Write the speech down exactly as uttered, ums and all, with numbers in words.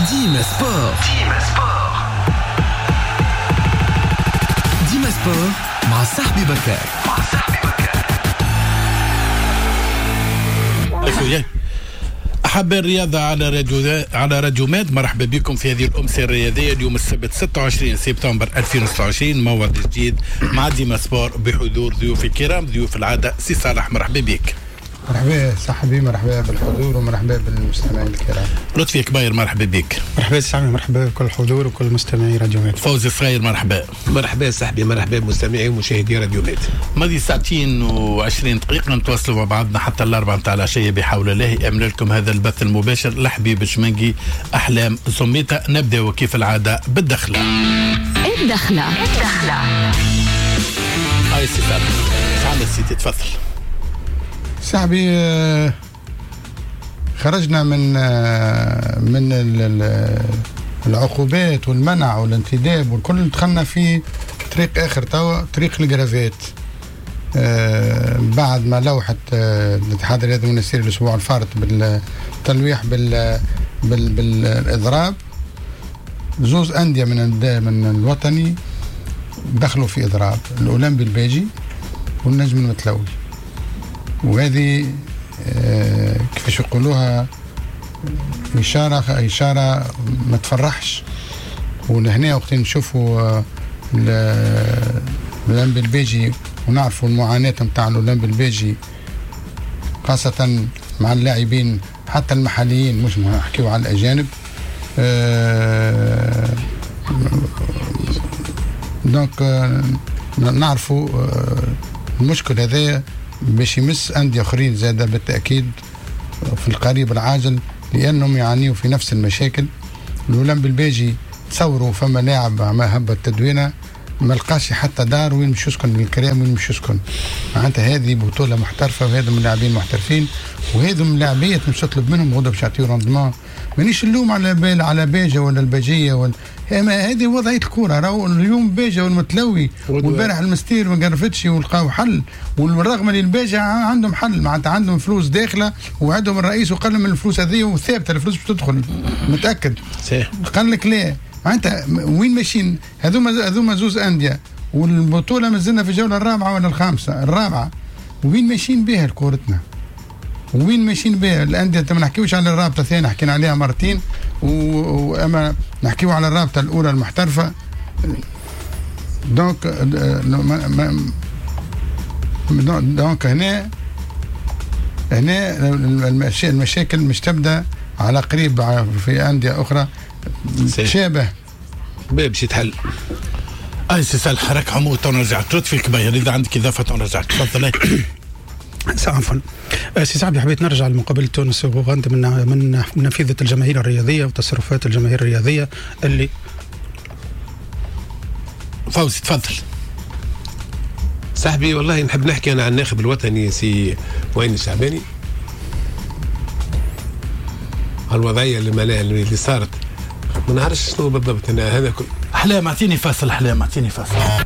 ديما سبور. ديما سبور. ديما سبور مع صاحبي بكار. مع صاحبي بكار. أحب الرياضة على راديو على راديو ماد. مرحبا بكم في هذه الأمسية الرياضية اليوم السبت ستة وعشرين سبتمبر ألفين وستة وعشرين. موعد جديد مع ديما سبور بحضور ضيوف الكرام ضيوف العادة. سي صالح مرحبا بك. مرحبا صاحبي، مرحبا بالحضور ومرحبا بالمستمعين الكرام. لطفي كبير مرحبا بك. مرحبا صاحبي، مرحبا بكل الحضور وكل مستمعي راديو مات. فوزي صغير مرحبا. مرحبا صاحبي، مرحبا بمستمعي ومشاهدي راديو مات. ماضي ساعتين وعشرين دقيقة نتواصلوا مع بعضنا حتى الأربعة متاع العشية بحول الله. يأمن لكم هذا البث المباشر لحبيب شمنجي أحلام سميتة. نبدأ وكيف العادة بالدخلة. الدخلة الدخلة هاي سي صالح تعال سيدي تفضل. صاحبي خرجنا من من العقوبات والمنع والانتداب والكل، دخلنا في طريق اخر توا، طريق الجرافات. بعد ما لوحت الاتحاد الرياضي المنستيري الاسبوع الفارط بالتلويح بال بالاضراب، زوز انديه من من الوطني دخلوا في اضراب، الاولمبي الباجي والنجم المتلوي. وهذه آه كيفاش يقولوها إشارة إشارة ما تفرحش. ولهنا وقت نشوفوا آه الأولمبي البيجي ونعرفوا المعاناة متاع الأولمبي البيجي خاصة مع اللاعبين حتى المحليين، مش نحكيو على الأجانب. آه دونك آه نعرفوا آه المشكل هذا باش يمس أندية أخرين زادة بالتأكيد في القريب العاجل، لأنهم يعانيوا في نفس المشاكل. الأولمبي الباجي تصوروا فما لاعب ما هبط تدوينة ما لقاش حتى دار وين مش يسكن الكرام، وين مش يسكن. معناتها هذه بطولة محترفة وهذم اللاعبين محترفين وهذم لاعبية مش تطلب منهم غدا باش يعطيو روندمون. مانيش اللوم على بال على باجة ولا الباجية ولا هذه وضعية الكورة. راهو اليوم باجة والمتلوي والبارح المستير ما قرفتش ولقاو حل، والرغم اللي الباجة عندهم حل، معناتها عندهم فلوس داخلة وعندهم الرئيس وقال من الفلوس هذه وثابتة الفلوس بتدخل متأكد. قال لك لا، معناتها وين ماشيين هذوما هذوما زوز أندية والبطولة مازلنا في الجولة الرابعة ولا الخامسة الرابعة. وين ماشيين بها كورتنا؟ وين ماشيين بها الأندية؟ ما نحكيوش على الرابطة الثانية حكينا عليها مرتين، وأما نحكيو على الرابطة الأولى المحترفة. دونك دونك هنا هنا المشاكل مش تبدأ على قريب في أندية أخرى تشابه باش يتحل. أي سي صالح راك عمو تنرجعك لطفي كبير إذا عندك إضافة تنرجعك تفضل. عفوا سي صاحبي، حبيت نرجع لمقابلة تونس وأوغندا من من منفذة الجماهير الرياضية وتصرفات الجماهير الرياضية اللي فوزي تفضل. صاحبي والله نحب نحكي أنا عن الناخب الوطني سي وين الشعباني. الوضعية اللي اللي صارت ما نعرفش شنو بالضبط. أنا هذا كل أحلام اعطيني فاصل. أحلام اعطيني فاصل.